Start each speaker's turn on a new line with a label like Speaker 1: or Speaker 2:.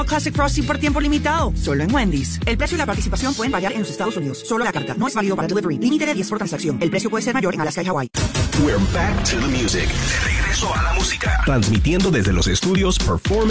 Speaker 1: Classic Frosty por tiempo limitado, solo en Wendy's. El precio y la participación pueden variar en los Estados Unidos. Solo la carta. No es válido para delivery. Límite de 10 por transacción. El precio puede ser mayor en Alaska y Hawái.
Speaker 2: We're back to the music. De regreso a la música. Transmitiendo desde los estudios Performance